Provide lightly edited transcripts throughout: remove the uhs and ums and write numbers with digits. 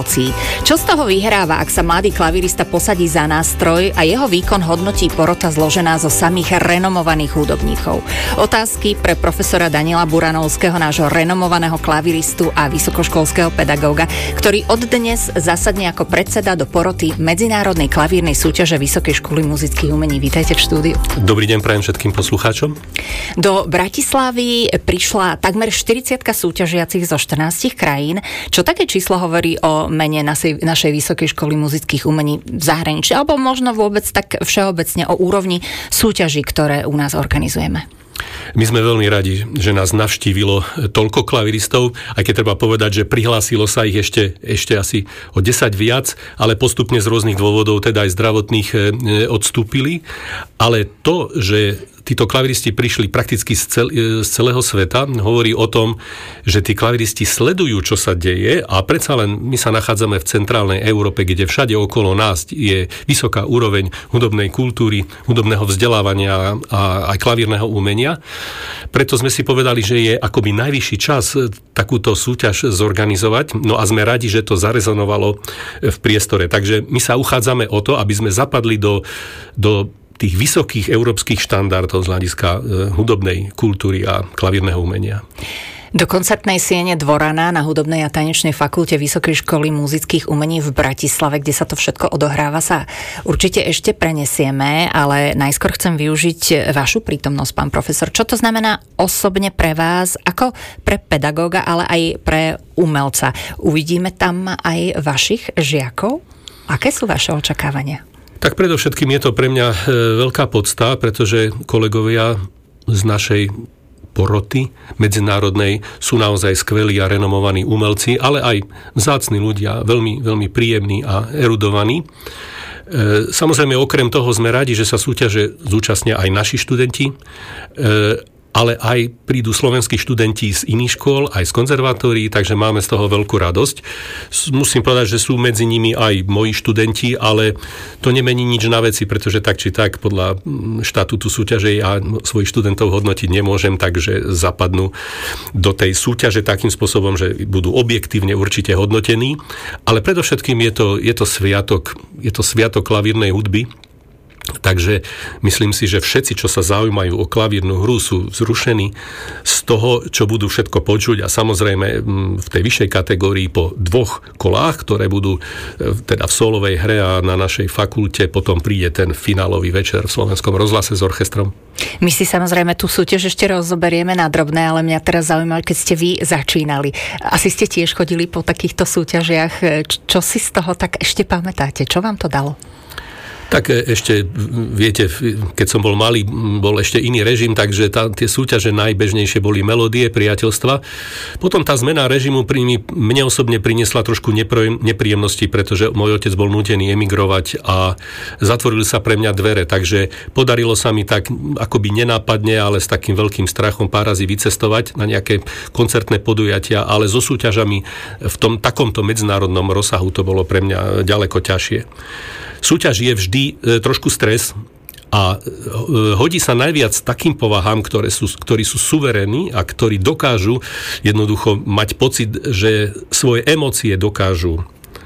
emócií. Čo z toho vyhráva, ak sa mladý klavirista posadí za nástroj a jeho výkon hodnotí porota zložená zo samých renomovaných hudobníkov? Otázky pre profesora Daniela Buranovského, nášho renomovaného klaviristu a vysokoškolského pedagóga, ktorý od dnes zasadne ako predseda do poroty Medzinárodnej klavírnej súťaže Vysokej školy muzických umení. Vítajte v štúdiu. Dobrý deň prajem všetkým poslucháčom. Do Bratislavy prišla takmer 40 súťažiacich zo 14 krajín. Čo také číslo hovorí o mene našej Vysokej školy muzických umení v zahraničí? Alebo možno vôbec tak všeobecne o úrovni súťaží, ktoré u nás organizujeme? My sme veľmi radi, že nás navštívilo toľko klaviristov, aj keď treba povedať, že prihlásilo sa ich ešte asi o 10 viac, ale postupne z rôznych dôvodov, teda aj zdravotných, odstúpili. Ale to, že títo klaviristi prišli prakticky z celého sveta, hovorí o tom, že tí klaviristi sledujú, čo sa deje, a predsa len my sa nachádzame v centrálnej Európe, kde všade okolo nás je vysoká úroveň hudobnej kultúry, hudobného vzdelávania a aj klavírneho umenia. Preto sme si povedali, že je akoby najvyšší čas takúto súťaž zorganizovať, no a sme radi, že to zarezonovalo v priestore. Takže my sa uchádzame o to, aby sme zapadli do tých vysokých európskych štandardov z hľadiska hudobnej kultúry a klavírneho umenia. Do koncertnej siene Dvorana na hudobnej a tanečnej fakulte Vysokej školy muzických umení v Bratislave, kde sa to všetko odohráva, sa určite ešte prenesieme, ale najskôr chcem využiť vašu prítomnosť, pán profesor. Čo to znamená osobne pre vás, ako pre pedagóga, ale aj pre umelca? Uvidíme tam aj vašich žiakov? Aké sú vaše očakávania? Tak predovšetkým je to pre mňa veľká podsta, pretože kolegovia z našej poroty medzinárodnej sú naozaj skvelí a renomovaní umelci, ale aj vzácni ľudia, veľmi, veľmi príjemní a erudovaní. Samozrejme, okrem toho sme radi, že sa súťaže zúčastnia aj naši študenti, ale aj prídu slovenskí študenti z iných škôl, aj z konzervatórií, takže máme z toho veľkú radosť. Musím povedať, že sú medzi nimi aj moji študenti, ale to nemení nič na veci, pretože tak či tak podľa štatútu súťaže ja svojich študentov hodnotiť nemôžem, takže zapadnú do tej súťaže takým spôsobom, že budú objektívne určite hodnotení. Ale predovšetkým je to sviatok klavírnej hudby. Takže myslím si, že všetci, čo sa zaujímajú o klavírnu hru, sú vzrušení z toho, čo budú všetko počuť, a samozrejme v tej vyššej kategórii po 2 kolách, ktoré budú teda v solovej hre, a na našej fakulte potom príde ten finálový večer v Slovenskom rozhlase s orchestrom. My si samozrejme tú súťaž ešte rozoberieme na drobné, ale mňa teraz zaujíma, keď ste vy začínali. Asi ste tiež chodili po takýchto súťažiach. Čo si z toho tak ešte pamätáte? Čo vám to dalo? Tak ešte, viete, keď som bol malý, bol ešte iný režim, takže tie súťaže najbežnejšie boli melódie, priateľstva. Potom tá zmena režimu mne osobne priniesla trošku nepríjemnosti, pretože môj otec bol nútený emigrovať a zatvorili sa pre mňa dvere, takže podarilo sa mi tak akoby nenápadne, ale s takým veľkým strachom pár razy vycestovať na nejaké koncertné podujatia, ale so súťažami v takomto medzinárodnom rozsahu to bolo pre mňa ďaleko ťažšie. Súťaž je vždy trošku stres a hodí sa najviac takým povahám, ktorí sú suverénni a ktorí dokážu jednoducho mať pocit, že svoje emócie dokážu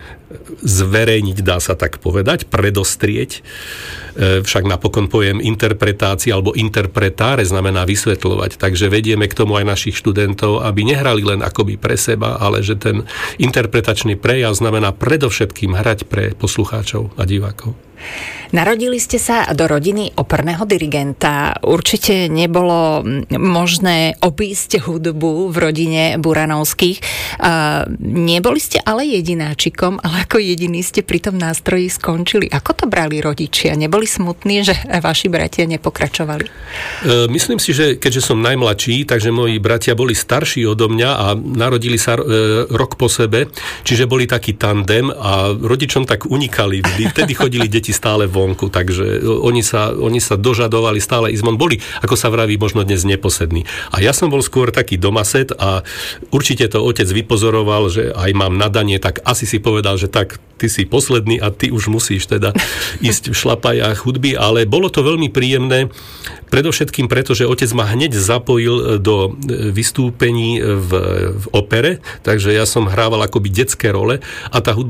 zverejniť, dá sa tak povedať, predostrieť. Však napokon pojem interpretácia alebo interpretáre znamená vysvetľovať. Takže vedieme k tomu aj našich študentov, aby nehrali len akoby pre seba, ale že ten interpretačný prejav znamená predovšetkým hrať pre poslucháčov a divákov. Narodili ste sa do rodiny operného dirigenta. Určite nebolo možné obísť hudbu v rodine Buranovských. Neboli ste ale jedináčikom, ale ako jediní ste pri tom nástroji skončili. Ako to brali rodičia? Neboli smutní, že vaši bratia nepokračovali? Myslím si, že keďže som najmladší, takže moji bratia boli starší odo mňa a narodili sa rok po sebe, čiže boli taký tandem a rodičom tak unikali. Vtedy chodili deti stále vonku, takže oni sa dožadovali stále ísť von. Boli, ako sa vraví, možno dnes neposední. A ja som bol skôr taký domaset a určite to otec vypozoroval, že aj mám nadanie, tak asi si povedal, že tak ty si posledný a ty už musíš teda ísť v šlapajách hudby, ale bolo to veľmi príjemné, predovšetkým preto, že otec ma hneď zapojil do vystúpení v opere, takže ja som hrával akoby detské role a tá hudba